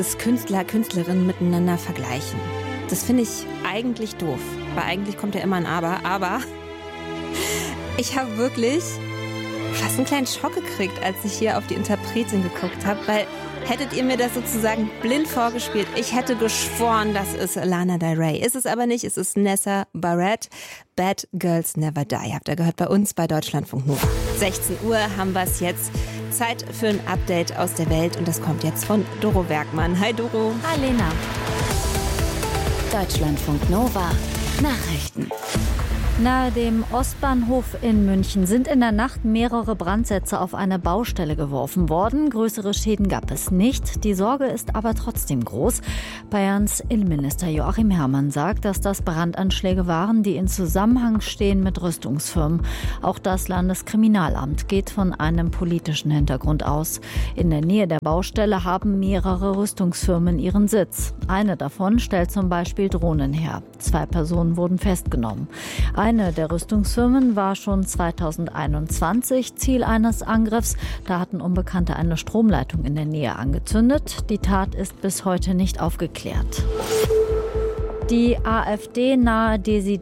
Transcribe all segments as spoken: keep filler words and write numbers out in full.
dass Künstler, Künstlerinnen miteinander vergleichen. Das finde ich eigentlich doof, weil eigentlich kommt ja immer ein Aber. Aber ich habe wirklich fast einen kleinen Schock gekriegt, als ich hier auf die Interpretin geguckt habe, weil hättet ihr mir das sozusagen blind vorgespielt, ich hätte geschworen, das ist Lana Del Rey. Ist es aber nicht, es ist Nessa Barrett. Bad Girls Never Die. Habt ihr gehört bei uns bei Deutschlandfunk Nova. sechzehn Uhr haben wir es jetzt. Zeit für ein Update aus der Welt und das kommt jetzt von Doro Bergmann. Hi Doro. Hi Lena. Deutschlandfunk Nova. Nachrichten. Nahe dem Ostbahnhof in München sind in der Nacht mehrere Brandsätze auf eine Baustelle geworfen worden. Größere Schäden gab es nicht. Die Sorge ist aber trotzdem groß. Bayerns Innenminister Joachim Herrmann sagt, dass das Brandanschläge waren, die in Zusammenhang stehen mit Rüstungsfirmen. Auch das Landeskriminalamt geht von einem politischen Hintergrund aus. In der Nähe der Baustelle haben mehrere Rüstungsfirmen ihren Sitz. Eine davon stellt zum Beispiel Drohnen her. Zwei Personen wurden festgenommen. Eine der Rüstungsfirmen war schon zweitausendeinundzwanzig Ziel eines Angriffs. Da hatten Unbekannte eine Stromleitung in der Nähe angezündet. Die Tat ist bis heute nicht aufgeklärt. Die AfD-nahe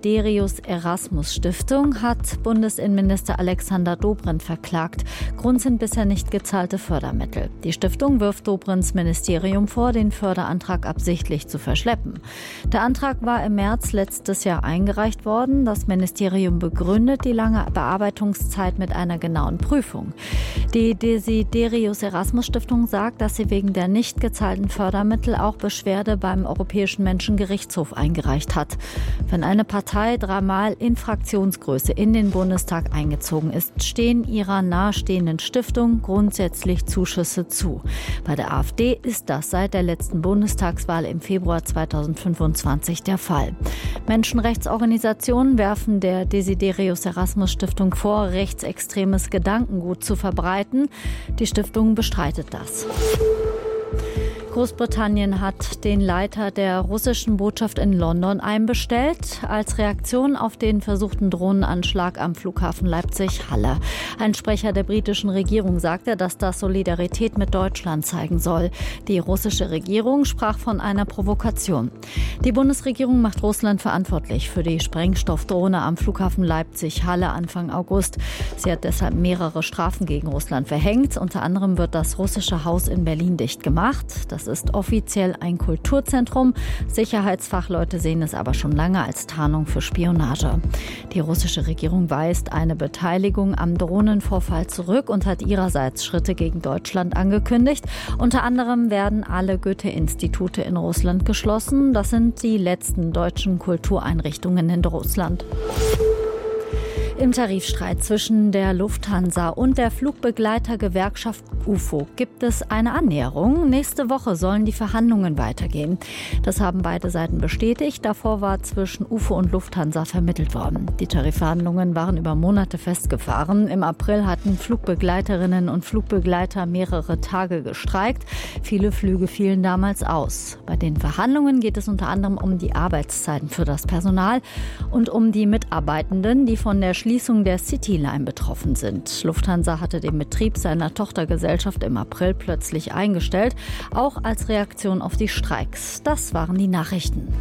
Desiderius-Erasmus-Stiftung hat Bundesinnenminister Alexander Dobrindt verklagt. Grund sind bisher nicht gezahlte Fördermittel. Die Stiftung wirft Dobrindts Ministerium vor, den Förderantrag absichtlich zu verschleppen. Der Antrag war im März letztes Jahr eingereicht worden. Das Ministerium begründet die lange Bearbeitungszeit mit einer genauen Prüfung. Die Desiderius-Erasmus-Stiftung sagt, dass sie wegen der nicht gezahlten Fördermittel auch Beschwerde beim Europäischen Menschengerichtshof eingereicht hat. Wenn eine Partei dreimal in Fraktionsgröße in den Bundestag eingezogen ist, stehen ihrer nahestehenden Stiftung grundsätzlich Zuschüsse zu. Bei der AfD ist das seit der letzten Bundestagswahl im Februar zweitausendfünfundzwanzig der Fall. Menschenrechtsorganisationen werfen der Desiderius-Erasmus-Stiftung vor, rechtsextremes Gedankengut zu verbreiten. Die Stiftung bestreitet das. Großbritannien hat den Leiter der russischen Botschaft in London einbestellt, als Reaktion auf den versuchten Drohnenanschlag am Flughafen Leipzig-Halle. Ein Sprecher der britischen Regierung sagte, dass das Solidarität mit Deutschland zeigen soll. Die russische Regierung sprach von einer Provokation. Die Bundesregierung macht Russland verantwortlich für die Sprengstoffdrohne am Flughafen Leipzig-Halle Anfang August. Sie hat deshalb mehrere Strafen gegen Russland verhängt. Unter anderem wird das russische Haus in Berlin dicht gemacht. Das ist offiziell ein Kulturzentrum. Sicherheitsfachleute sehen es aber schon lange als Tarnung für Spionage. Die russische Regierung weist eine Beteiligung am Drohnenvorfall zurück und hat ihrerseits Schritte gegen Deutschland angekündigt. Unter anderem werden alle Goethe-Institute in Russland geschlossen. Das sind die letzten deutschen Kultureinrichtungen in Russland. Im Tarifstreit zwischen der Lufthansa und der Flugbegleitergewerkschaft U F O gibt es eine Annäherung. Nächste Woche sollen die Verhandlungen weitergehen. Das haben beide Seiten bestätigt. Davor war zwischen U F O und Lufthansa vermittelt worden. Die Tarifverhandlungen waren über Monate festgefahren. Im April hatten Flugbegleiterinnen und Flugbegleiter mehrere Tage gestreikt. Viele Flüge fielen damals aus. Bei den Verhandlungen geht es unter anderem um die Arbeitszeiten für das Personal und um die Mitarbeitenden, die von der Schließung der Cityline betroffen sind. Lufthansa hatte den Betrieb seiner Tochtergesellschaft im April plötzlich eingestellt, auch als Reaktion auf die Streiks. Das waren die Nachrichten.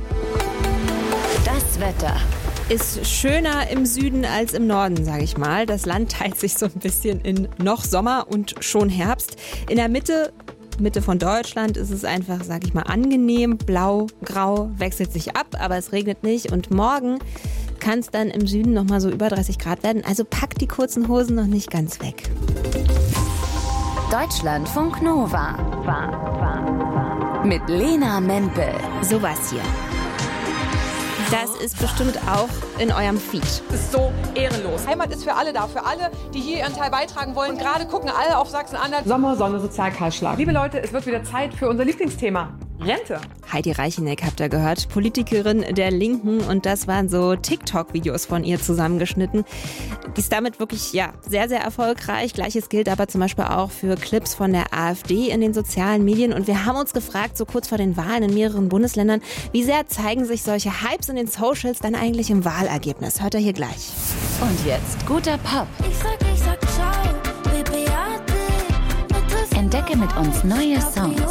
Das Wetter ist schöner im Süden als im Norden, sage ich mal. Das Land teilt sich so ein bisschen in noch Sommer und schon Herbst. In der Mitte Mitte von Deutschland ist es einfach, sage ich mal, angenehm. Blau, grau, wechselt sich ab, aber es regnet nicht. Und morgen kann es dann im Süden noch mal so über dreißig Grad werden. Also packt die kurzen Hosen noch nicht ganz weg. Deutschlandfunk Nova. Mit Lena Mempel. Sowas hier. Das ist bestimmt auch in eurem Feed. Das ist so ehrenlos. Heimat ist für alle da, für alle, die hier ihren Teil beitragen wollen. Und gerade gucken alle auf Sachsen-Anhalt. Sommer, Sonne, Sozialkahlschlag. Liebe Leute, es wird wieder Zeit für unser Lieblingsthema. Rente. Heidi Reicheneck habt ihr gehört, Politikerin der Linken, und das waren so TikTok-Videos von ihr zusammengeschnitten. Die ist damit wirklich ja sehr, sehr erfolgreich. Gleiches gilt aber zum Beispiel auch für Clips von der AfD in den sozialen Medien. Und wir haben uns gefragt, so kurz vor den Wahlen in mehreren Bundesländern, wie sehr zeigen sich solche Hypes in den Socials dann eigentlich im Wahlergebnis? Hört ihr hier gleich. Und jetzt guter Pop. Ich sag, ich sag ciao, Baby, Entdecke mit uns neue Songs.